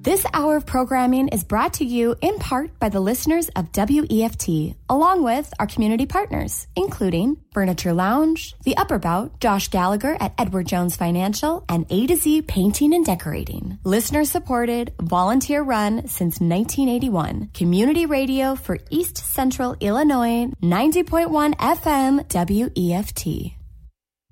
This hour of programming is brought to you in part by the listeners of WEFT, along with our community partners, including Furniture Lounge, The Upper Bout, Josh Gallagher at Edward Jones Financial, and A to Z Painting and Decorating. Listener supported, volunteer run since 1981. Community radio for East Central Illinois, 90.1 FM WEFT.